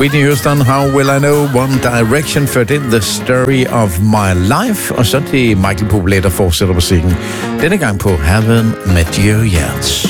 Whitney Houston, How Will I Know, One Direction, ført ind The Story of My Life, og så det Michael Bublé, der fortsætter musikken. Denne gang på Haven't Met You Yet.